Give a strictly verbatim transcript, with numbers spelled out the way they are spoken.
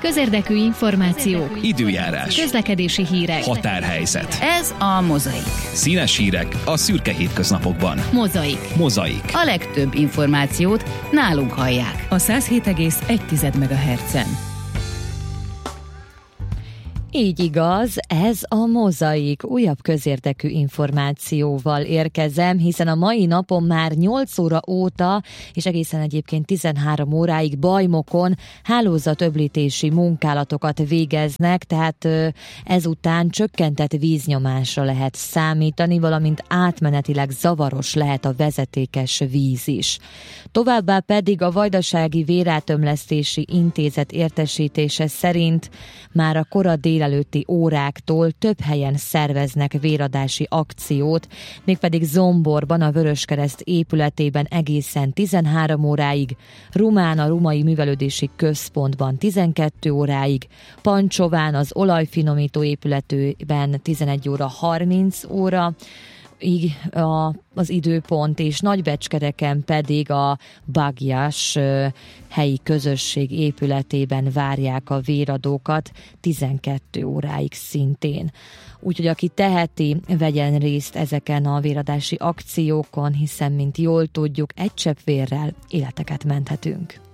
Közérdekű információk, időjárás, közlekedési hírek, határhelyzet. Ez a Mozaik. Színes hírek a szürke hétköznapokban. Mozaik. Mozaik. A legtöbb információt nálunk hallják. A száz hét egész egy megahertzen. Így igaz, ez a Mozaik. Újabb közérdekű információval érkezem, hiszen a mai napon már nyolc óra óta, és egészen egyébként tizenhárom óráig Bajmokon hálózatöblítési munkálatokat végeznek, tehát ezután csökkentett víznyomásra lehet számítani, valamint átmenetileg zavaros lehet a vezetékes víz is. Továbbá pedig a Vajdasági Vérátömlesztési Intézet értesítése szerint már a kora délelőtti óráktól több helyen szerveznek véradási akciót, mégpedig Zomborban, a Vöröskereszt épületében egészen tizenhárom óráig, Rumán a Rumai Művelődési Központban tizenkét óráig, Pancsován az olajfinomító épületében tizenegy óra harminc óra, így a, az időpont, és Nagybecskereken pedig a Bagyás helyi közösség épületében várják a véradókat tizenkét óráig szintén. Úgyhogy aki teheti, vegyen részt ezeken a véradási akciókon, hiszen, mint jól tudjuk, egy csepp vérrel életeket menthetünk.